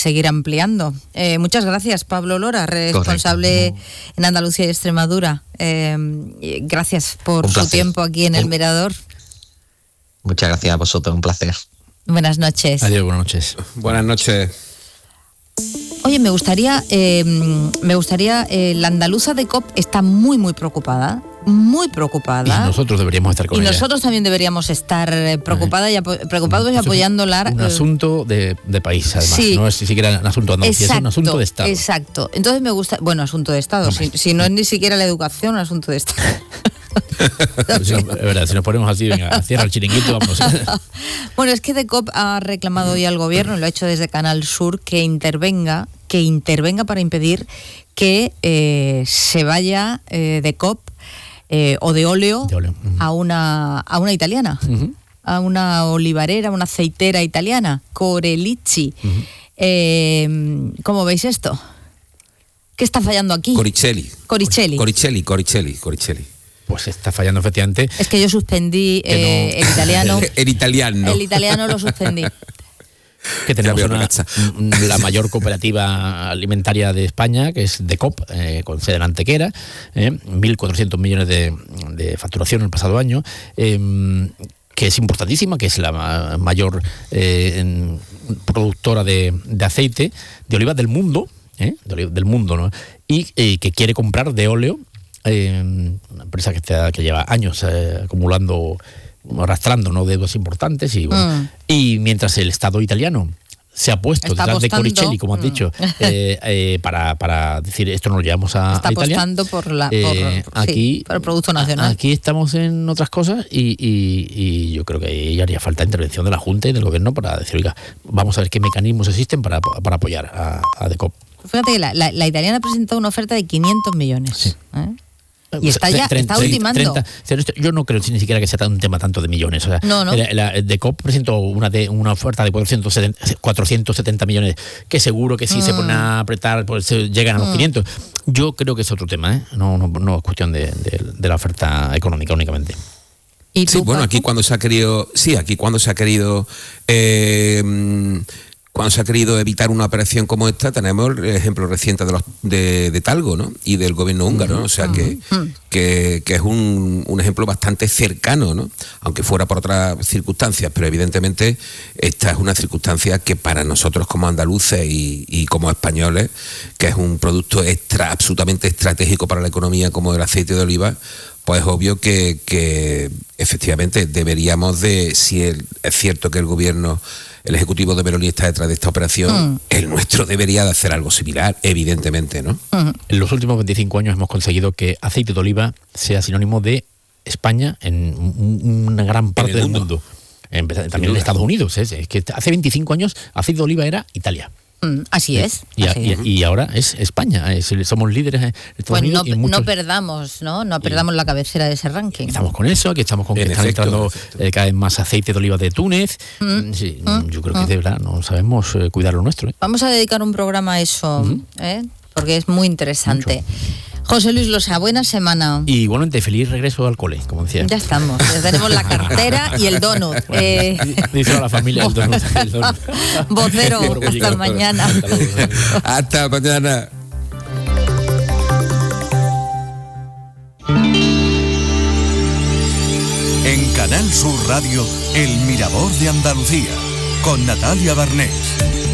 seguir ampliando. Muchas gracias, Pablo Lora, responsable en Andalucía y Extremadura. Gracias por su tiempo aquí en El Mirador. Muchas gracias a vosotros, un placer. Buenas noches. Adiós, buenas noches. Buenas noches. Oye, me gustaría, la andaluza de COP está muy preocupada. Muy preocupada. Y nosotros deberíamos estar con ella. Y nosotros también deberíamos estar preocupados y apoyándola. Un asunto de país, además. Sí. No es ni siquiera un asunto de Andalucía, es un asunto de Estado. Exacto. Entonces me gusta... Bueno, asunto de Estado. Si no es ni siquiera la educación, un asunto de Estado. Es verdad, si nos ponemos así, venga, cierra el chiringuito, vamos. Bueno, es que DECOP ha reclamado hoy al gobierno, lo ha hecho desde Canal Sur, que intervenga para impedir que se vaya DECOP o de óleo a una italiana, a una olivarera, una aceitera italiana, Corellicci. ¿Cómo veis esto? ¿Qué está fallando aquí? Coricelli. Pues está fallando efectivamente. Es que yo suspendí el italiano. El italiano lo suspendí. Que tenemos la mayor cooperativa alimentaria de España, que es DECOP, con sede en Antequera, 1.400 millones de facturación el pasado año, que es importantísima, que es la mayor productora de aceite de oliva del mundo, del mundo, ¿no? Y que quiere comprar de óleo, una empresa que lleva años arrastrando, ¿no?, deudas importantes y mientras el Estado italiano se ha puesto detrás de Corichelli, como has dicho, para decir esto no lo llevamos a Italia. Está apostando por el Producto Nacional. Aquí estamos en otras cosas y yo creo que haría falta intervención de la Junta y del Gobierno para decir, oiga, vamos a ver qué mecanismos existen para apoyar a DECOP. Fíjate que la italiana ha presentado una oferta de 500 millones. Sí. Y está ultimando. Yo no creo ni siquiera que sea un tema tanto de millones. O sea, no. La DECOP presentó una oferta de 470 millones, que seguro que si se ponen a apretar pues llegan a los 500. Yo creo que es otro tema, no es cuestión de la oferta económica únicamente. ¿Y tú, bueno, aquí cuando se ha querido cuando se ha querido evitar una operación como esta, tenemos el ejemplo reciente de Talgo, ¿no?, y del gobierno húngaro, ¿no? O sea que es un ejemplo bastante cercano, ¿no?, aunque fuera por otras circunstancias, pero evidentemente esta es una circunstancia que para nosotros como andaluces y como españoles, que es un producto absolutamente estratégico para la economía como el aceite de oliva, pues es obvio que efectivamente deberíamos si es cierto que el Ejecutivo de Meloni está detrás de esta operación, el nuestro debería de hacer algo similar, evidentemente, ¿no? En los últimos 25 años hemos conseguido que aceite de oliva sea sinónimo de España en una gran parte del mundo. También en Estados Unidos. Es que hace 25 años aceite de oliva era Italia. Así es. Y ahora es España. Somos líderes en Estados Unidos. No perdamos la cabecera de ese ranking. Estamos con eso, que estamos con que están entrando cada vez más aceite de oliva de Túnez. Yo creo que de verdad no sabemos cuidar lo nuestro. Vamos a dedicar un programa a eso, porque es muy interesante. Mucho. José Luis Losa, buena semana. Y igualmente, feliz regreso al cole, como decía. Ya estamos, ya tenemos la cartera y el donut. Dice a la familia el donut. Vocero, hasta mañana. Hasta mañana. En Canal Sur Radio, El Mirador de Andalucía, con Natalia Barnés.